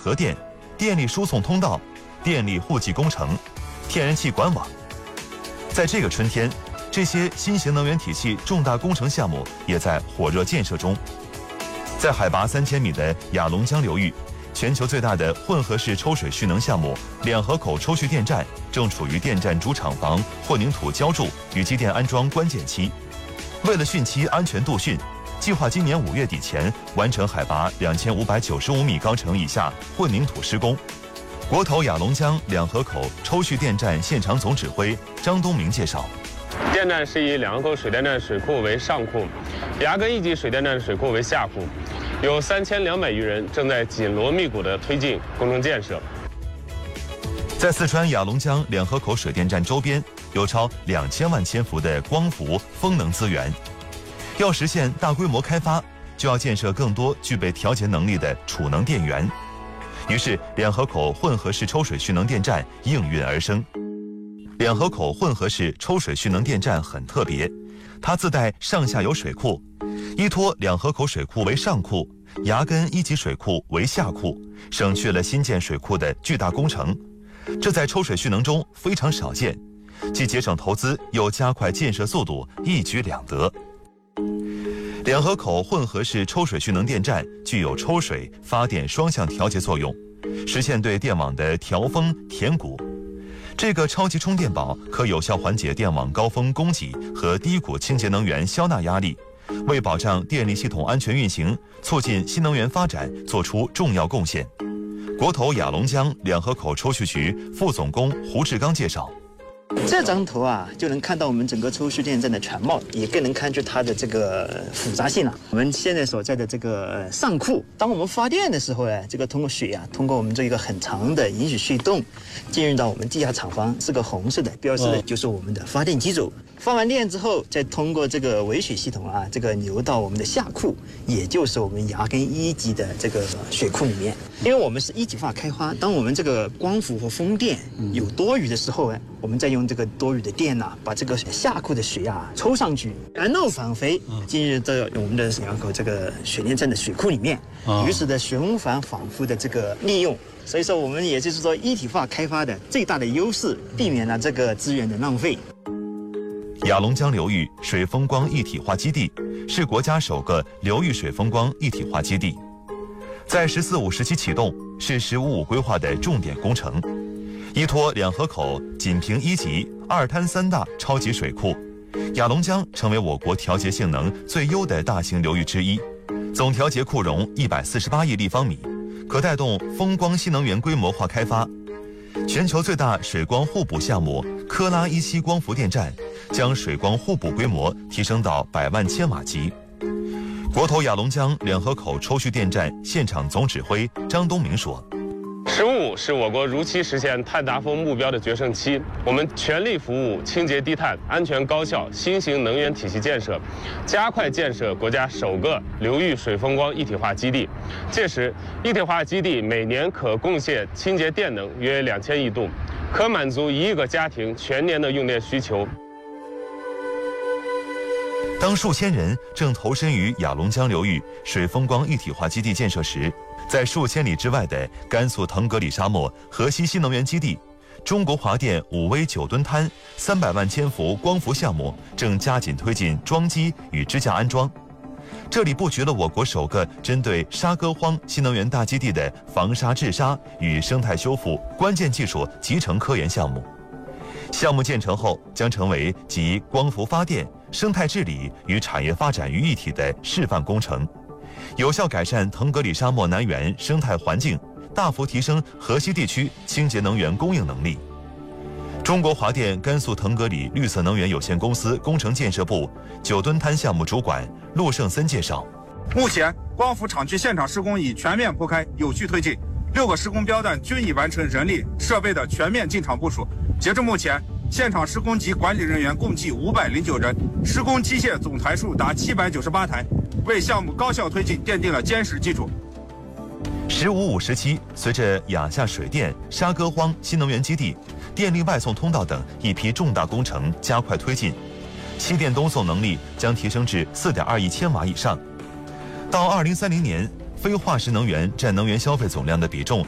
核电、电力输送通道、电力户籍工程、天然气管网。在这个春天，这些新型能源体系重大工程项目也在火热建设中。在海拔3000米的雅砻江流域，全球最大的混合式抽水蓄能项目两河口抽蓄电站正处于电站主厂房混凝土浇筑与机电安装关键期。为了汛期安全度汛，计划今年5月底前完成海拔2595米钢程以下混凝土施工。国投雅砻江两河口抽蓄电站现场总指挥张东明介绍， 电站是以两河口水电站水库为上库，崖根一级水电站水库为下库，有3200余人正在紧锣密鼓地推进工程建设。 在四川雅砻江两河口水电站周边有超2000万千伏的光伏风能资源，要实现大规模开发，就要建设更多具备调节能力的储能电源。于是，两河口混合式抽水蓄能电站应运而生。两河口混合式抽水蓄能电站很特别，它自带上下游水库，依托两河口水库为上库，崖根一级水库为下库，省去了新建水库的巨大工程。这在抽水蓄能中非常少见，既节省投资又加快建设速度，一举两得。两河口混合式抽水蓄能电站具有抽水、发电双向调节作用，实现对电网的调峰填谷。这个超级充电宝可有效缓解电网高峰供给和低谷清洁能源消纳压力，为保障电力系统安全运行、促进新能源发展做出重要贡献。国投雅砻江两河口抽蓄局副总工胡志刚介绍， 这张图啊，就能看到我们整个抽蓄电站的全貌，也更能看出它的这个复杂性了。我们现在所在的这个上库，当我们发电的时候呢，这个通过水啊，通过我们这个很长的引水隧洞，进入到我们地下厂房，是个红色的，标示的就是我们的发电机组。发完电之后，再通过这个尾水系统啊，这个流到我们的下库，也就是我们崖根一级的这个水库里面。因为我们是一体化开发，当我们这个光伏和风电有多余的时候呢，我们再用这个多余的电呐，把这个下库的水啊抽上去，然后返回进入到我们的两河口这个水电站的水库里面，于是的循环反复的这个利用。所以说，我们也就是说一体化开发的最大的优势，避免了这个资源的浪费。 雅砻江流域水风光一体化基地是国家首个流域水风光一体化基地，在“14五”时期启动，是“15五”规划的重点工程。依托两河口锦屏一级、二滩三大超级水库，雅砻江成为我国调节性能最优的大型流域之一，总调节库容148亿立方米，可带动风光新能源规模化开发。全球最大水光互补项目科拉一期光伏电站，将水光互补规模提升到100万千瓦级。国投雅砻江两河口抽蓄电站现场总指挥张东明说 ，15是我国如期实现碳达峰目标的决胜期，我们全力服务清洁低碳、安全高效新型能源体系建设，加快建设国家首个流域水风光一体化基地。届时，一体化基地每年可贡献清洁电能约2000亿度，可满足1亿个家庭全年的用电需求。 当数千人正投身于雅砻江流域水风光一体化基地建设时，在数千里之外的甘肃腾格里沙漠河西新能源基地，中国华电武威9吨滩300万千伏光伏项目正加紧推进装机与支架安装。这里布局了我国首个针对沙歌荒新能源大基地的防沙治沙与生态修复关键技术集成科研项目。项目建成后，将成为集光伏发电、生态治理与产业发展于一体的示范工程，有效改善腾格里沙漠南缘生态环境，大幅提升河西地区清洁能源供应能力。中国华电甘肃腾格里绿色能源有限公司工程建设部9吨滩项目主管陆胜森介绍， 目前光伏厂区现场施工已全面铺开，有序推进，6个施工标段均已完成人力设备的全面进场部署。截至目前，现场施工及管理人员共计509人，施工机械总台数达798台，为项目高效推进奠定了坚实基础。 15五时期，随着雅夏水电、沙歌荒新能源基地、电力外送通道等一批重大工程加快推进，西电东送能力将提升至4.2亿千瓦以上。到2030年，非化石能源占能源消费总量的比重